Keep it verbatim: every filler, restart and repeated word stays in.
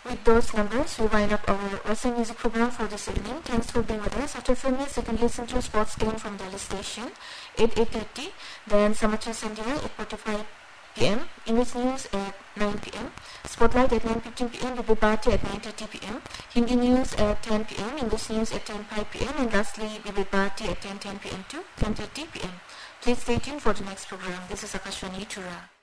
With those numbers, we wind up our Western music program for this evening. Thanks for being with us. After a few minutes, you can listen to Sports Game from Delhi station at eight thirty. Then Samachar Sandhya at forty-five p m English News at nine p m Spotlight at nine fifteen p m Vivek Bharati at nine thirty p m Hindi News at ten p m English News at ten five p m and lastly Vivek Bharati at ten ten p m to ten thirty p m Please stay tuned for the next program. This is Akashvani Tura.